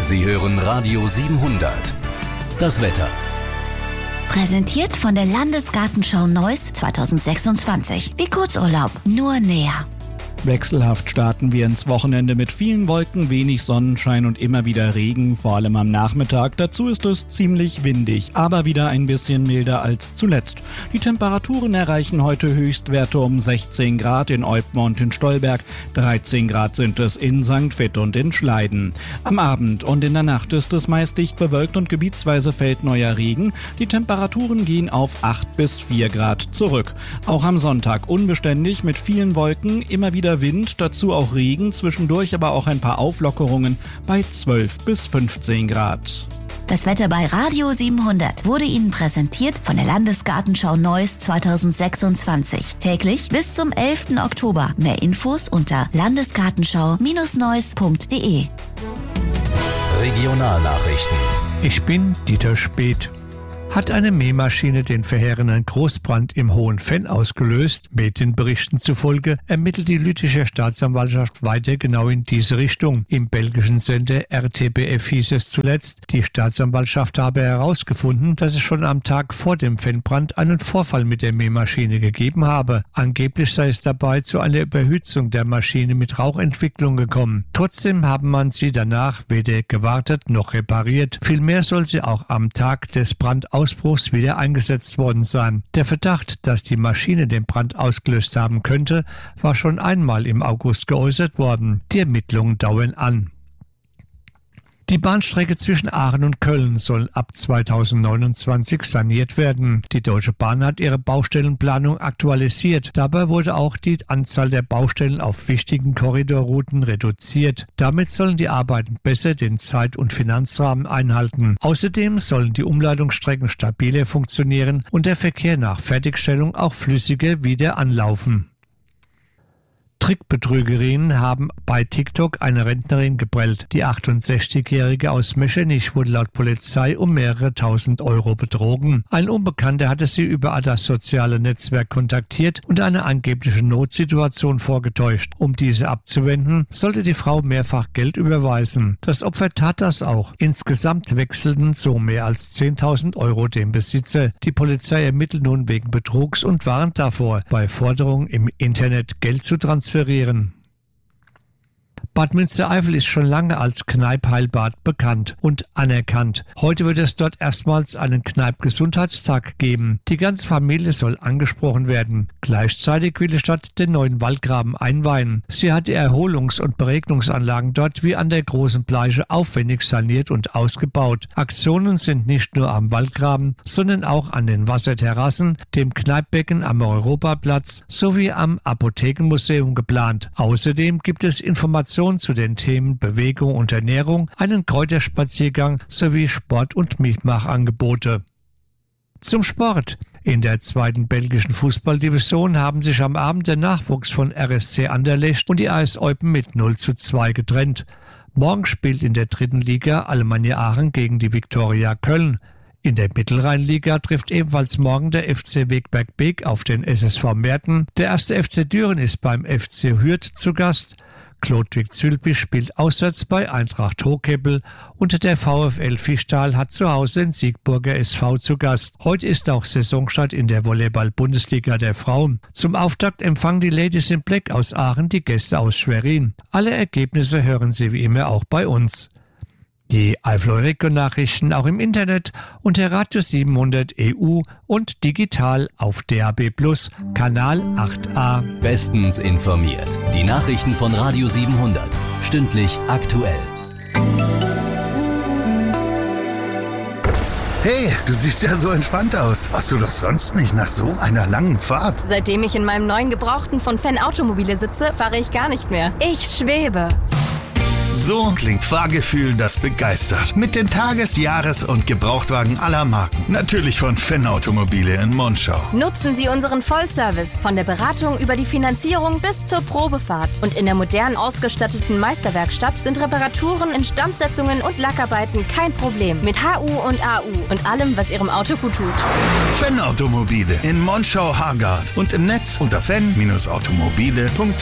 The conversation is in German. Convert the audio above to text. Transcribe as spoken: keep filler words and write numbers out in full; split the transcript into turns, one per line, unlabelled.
Sie hören Radio siebenhundert. Das Wetter.
Präsentiert von der Landesgartenschau Neuss zweitausendsechsundzwanzig. Wie Kurzurlaub, nur näher.
Wechselhaft starten wir ins Wochenende mit vielen Wolken, wenig Sonnenschein und immer wieder Regen, vor allem am Nachmittag. Dazu ist es ziemlich windig, aber wieder ein bisschen milder als zuletzt. Die Temperaturen erreichen heute Höchstwerte um sechzehn Grad in Eupen und in Stolberg, dreizehn Grad sind es in Sankt Vith und in Schleiden. Am Abend und in der Nacht ist es meist dicht bewölkt und gebietsweise fällt neuer Regen. Die Temperaturen gehen auf acht bis vier Grad zurück. Auch am Sonntag unbeständig mit vielen Wolken, immer wieder Wind, dazu auch Regen, zwischendurch aber auch ein paar Auflockerungen bei zwölf bis fünfzehn Grad.
Das Wetter bei Radio siebenhundert wurde Ihnen präsentiert von der Landesgartenschau Neuss zweitausendsechsundzwanzig. Täglich bis zum elften Oktober. Mehr Infos unter landesgartenschau Neuss punkt de.
Regionalnachrichten.
Ich bin Dieter Speth. Hat eine Mähmaschine den verheerenden Großbrand im Hohenfenn ausgelöst? Medienberichten zufolge ermittelt die Lütticher Staatsanwaltschaft weiter genau in diese Richtung. Im belgischen Sender R T B F hieß es zuletzt, die Staatsanwaltschaft habe herausgefunden, dass es schon am Tag vor dem Fennbrand einen Vorfall mit der Mähmaschine gegeben habe. Angeblich sei es dabei zu einer Überhitzung der Maschine mit Rauchentwicklung gekommen. Trotzdem haben man sie danach weder gewartet noch repariert. Vielmehr soll sie auch am Tag des Brandausbruchs Ausbruchs wieder eingesetzt worden sein. Der Verdacht, dass die Maschine den Brand ausgelöst haben könnte, war schon einmal im August geäußert worden. Die Ermittlungen dauern an. Die Bahnstrecke zwischen Aachen und Köln soll ab zweitausendneunundzwanzig saniert werden. Die Deutsche Bahn hat ihre Baustellenplanung aktualisiert. Dabei wurde auch die Anzahl der Baustellen auf wichtigen Korridorrouten reduziert. Damit sollen die Arbeiten besser den Zeit- und Finanzrahmen einhalten. Außerdem sollen die Umleitungsstrecken stabiler funktionieren und der Verkehr nach Fertigstellung auch flüssiger wieder anlaufen. Trickbetrügerinnen haben bei TikTok eine Rentnerin geprellt. Die achtundsechzigjährige aus Mechernich wurde laut Polizei um mehrere tausend Euro betrogen. Ein Unbekannter hatte sie über das soziale Netzwerk kontaktiert und eine angebliche Notsituation vorgetäuscht. Um diese abzuwenden, sollte die Frau mehrfach Geld überweisen. Das Opfer tat das auch. Insgesamt wechselten so mehr als zehntausend Euro dem Besitzer. Die Polizei ermittelt nun wegen Betrugs und warnt davor, bei Forderungen im Internet Geld zu transferieren. Bad Münstereifel ist schon lange als Kneipp-Heilbad bekannt und anerkannt. Heute wird es dort erstmals einen Kneipp-Gesundheitstag geben. Die ganze Familie soll angesprochen werden. Gleichzeitig will die Stadt den neuen Waldgraben einweihen. Sie hat die Erholungs- und Beregnungsanlagen dort wie an der Großen Bleiche aufwendig saniert und ausgebaut. Aktionen sind nicht nur am Waldgraben, sondern auch an den Wasserterrassen, dem Kneippbecken am Europaplatz sowie am Apothekenmuseum geplant. Außerdem gibt es Informationen zu den Themen Bewegung und Ernährung, einen Kräuterspaziergang sowie Sport- und Mitmachangebote. Zum Sport. In der zweiten belgischen Fußballdivision haben sich am Abend der Nachwuchs von R S C Anderlecht und die A S Eupen mit null zu zwei getrennt. Morgen spielt in der dritten Liga Alemannia Aachen gegen die Viktoria Köln. In der Mittelrheinliga trifft ebenfalls morgen der F C Wegberg Beek auf den S S V Meerten. Der erste F C Düren ist beim F C Hürth zu Gast. Klodwig-Zülpich spielt auswärts bei Eintracht Hochkeppel und der VfL Fischtal hat zu Hause den Siegburger S V zu Gast. Heute ist auch Saisonstart in der Volleyball-Bundesliga der Frauen. Zum Auftakt empfangen die Ladies in Black aus Aachen die Gäste aus Schwerin. Alle Ergebnisse hören Sie wie immer auch bei uns. Die Eifel-Eureka-Nachrichten auch im Internet unter Radio siebenhundert E U und digital auf D A B Plus, Kanal acht a.
Bestens informiert. Die Nachrichten von Radio siebenhundert. Stündlich aktuell.
Hey, du siehst ja so entspannt aus. Warst du doch sonst nicht nach so einer langen Fahrt?
Seitdem ich in meinem neuen Gebrauchten von Fenn Automobile sitze, fahre ich gar nicht mehr. Ich schwebe.
So klingt Fahrgefühl, das begeistert. Mit den Tages-, Jahres- und Gebrauchtwagen aller Marken. Natürlich von Fenn Automobile in Monschau.
Nutzen Sie unseren Vollservice von der Beratung über die Finanzierung bis zur Probefahrt. Und in der modern ausgestatteten Meisterwerkstatt sind Reparaturen, Instandsetzungen und Lackarbeiten kein Problem. Mit H U und A U und allem, was Ihrem Auto gut tut.
Fenn Automobile in Monschau-Hargard und im Netz unter fenn Bindestrich automobile punkt